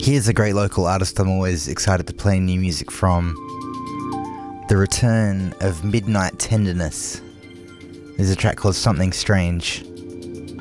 Here's a great local artist I'm always excited to play new music from. The return of Midnight Tenderness. There's a track called Something Strange.